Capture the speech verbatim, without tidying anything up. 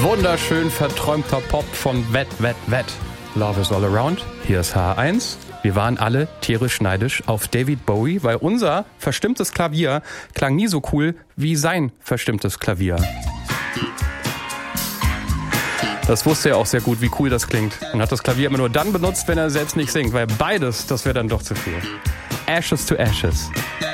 Wunderschön verträumter Pop von Wet, Wet, Wet. Love is all around. Hier ist H eins. Wir waren alle tierisch neidisch auf David Bowie, weil unser verstimmtes Klavier klang nie so cool wie sein verstimmtes Klavier. Das wusste er auch sehr gut, wie cool das klingt. Und hat das Klavier immer nur dann benutzt, wenn er selbst nicht singt, weil beides, das wäre dann doch zu viel. Ashes to Ashes.